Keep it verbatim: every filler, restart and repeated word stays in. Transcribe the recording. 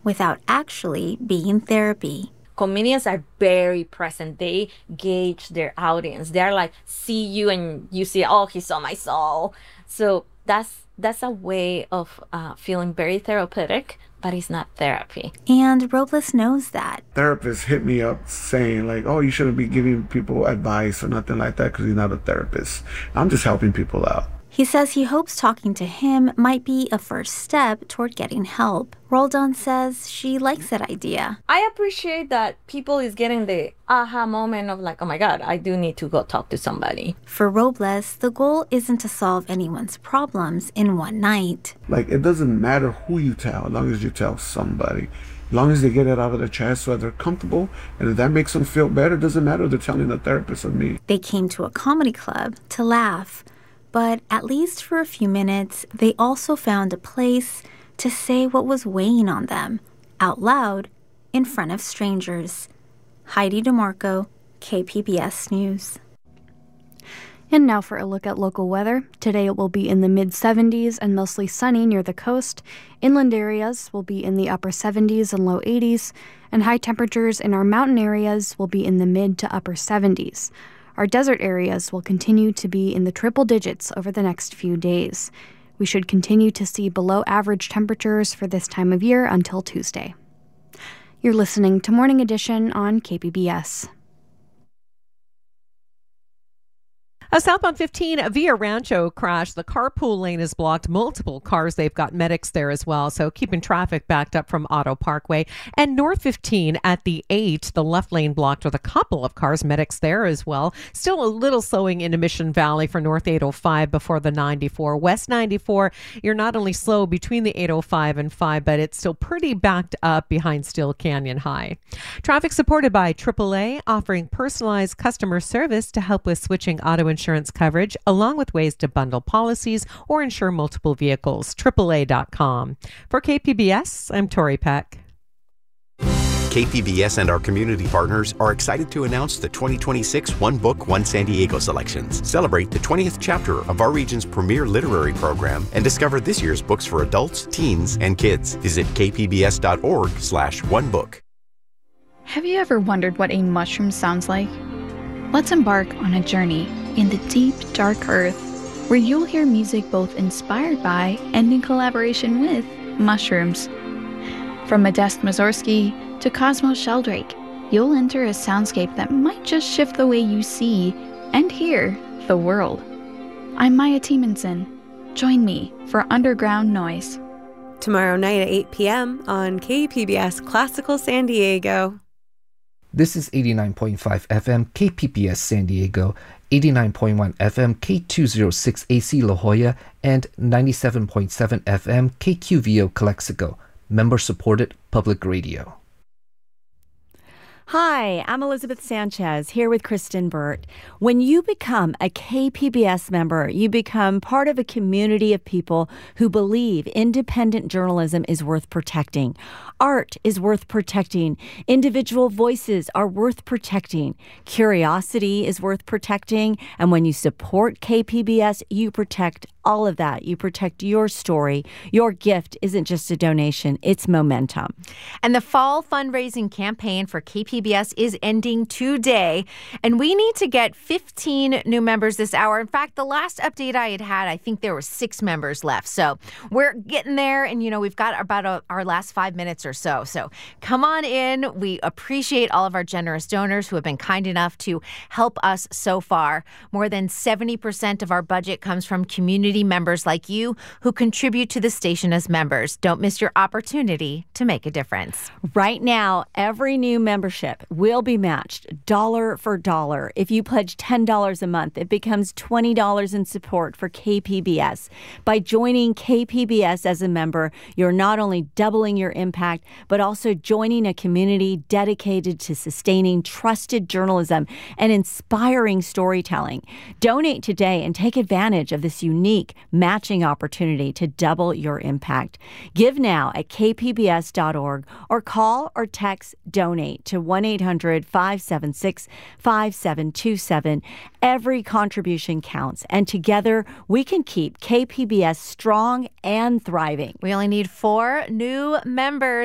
without actually being therapy. Comedians are very present. They gauge their audience. They're like, see you and you see, oh, he saw my soul. So that's that's a way of uh, feeling very therapeutic, but it's not therapy. And Robles knows that. Therapists hit me up saying like, oh, you shouldn't be giving people advice or nothing like that because you're not a therapist. I'm just helping people out. He says he hopes talking to him might be a first step toward getting help. Roldan says she likes that idea. I appreciate that people is getting the aha moment of like, oh my God, I do need to go talk to somebody. For Robles, the goal isn't to solve anyone's problems in one night. Like, it doesn't matter who you tell, as long as you tell somebody. As long as they get it out of their chest so that they're comfortable, and if that makes them feel better, it doesn't matter if they're telling a therapist or me. They came to a comedy club to laugh. But at least for a few minutes, they also found a place to say what was weighing on them, out loud, in front of strangers. Heidi DeMarco, K P B S News. And now for a look at local weather. Today it will be in the mid seventies and mostly sunny near the coast. Inland areas will be in the upper seventies and low eighties, and high temperatures in our mountain areas will be in the mid to upper seventies. Our desert areas will continue to be in the triple digits over the next few days. We should continue to see below average temperatures for this time of year until Tuesday. You're listening to Morning Edition on K P B S. A southbound fifteen Via Rancho crash. The carpool lane is blocked. Multiple cars. They've got medics there as well. So keeping traffic backed up from Auto Parkway. And North fifteen at the eight, the left lane blocked with a couple of cars. Medics there as well. Still a little slowing into Mission Valley for North eight oh five before the ninety-four. West ninety-four, you're not only slow between the eight oh five and five, but it's still pretty backed up behind Steel Canyon High. Traffic supported by triple A, offering personalized customer service to help with switching auto insurance coverage, along with ways to bundle policies or insure multiple vehicles. triple A dot com. For K P B S, I'm Tori Peck. K P B S and our community partners are excited to announce the twenty twenty-six One Book, One San Diego selections. Celebrate the twentieth chapter of our region's premier literary program and discover this year's books for adults, teens, and kids. Visit k p b s dot org slash one book. Have you ever wondered what a mushroom sounds like? Let's embark on a journey in the deep, dark earth, where you'll hear music both inspired by and in collaboration with mushrooms. From Modest Mussorgsky to Cosmos Sheldrake, you'll enter a soundscape that might just shift the way you see and hear the world. I'm Maya Tiemanson. Join me for Underground Noise. Tomorrow night at eight p.m. on K P B S Classical San Diego. This is eighty-nine point five F M K P B S San Diego, eighty-nine point one F M K two oh six A C La Jolla, and ninety-seven point seven F M K Q V O Calexico, member-supported public radio. Hi, I'm Elizabeth Sanchez here with Kristen Burt. When you become a K P B S member, you become part of a community of people who believe independent journalism is worth protecting. Art is worth protecting. Individual voices are worth protecting. Curiosity is worth protecting. And when you support K P B S, you protect all of that. You protect your story. Your gift isn't just a donation, it's momentum. And the fall fundraising campaign for K P B S is ending today. And we need to get fifteen new members this hour. In fact, the last update I had had, I think there were six members left. So we're getting there. And, you know, we've got about a, our last five minutes or so. So come on in. We appreciate all of our generous donors who have been kind enough to help us so far. More than seventy percent of our budget comes from community members like you who contribute to the station as members. Don't miss your opportunity to make a difference. Right now, every new membership will be matched dollar for dollar. If you pledge ten dollars a month, it becomes twenty dollars in support for K P B S. By joining K P B S as a member, you're not only doubling your impact, but also joining a community dedicated to sustaining trusted journalism and inspiring storytelling. Donate today and take advantage of this unique matching opportunity to double your impact. Give now at k p b s dot org or call or text donate to one eight hundred five seven six five seven two seven. Every contribution counts, and together we can keep K P B S strong and thriving. We only need four new members.